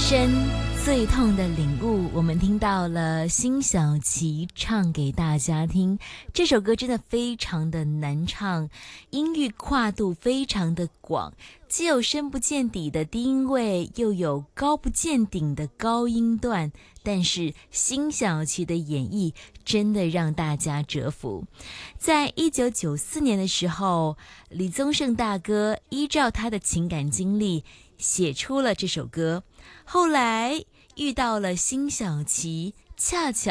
深最痛的领悟，我们听到了辛晓琪唱给大家听。这首歌真的非常的难唱，音域跨度非常的广，既有深不见底的低音位，又有高不见顶的高音段，但是辛晓琪的演绎真的让大家折服。在1994年的时候，李宗盛大哥依照他的情感经历写出了这首歌，后来遇到了辛晓琪，恰巧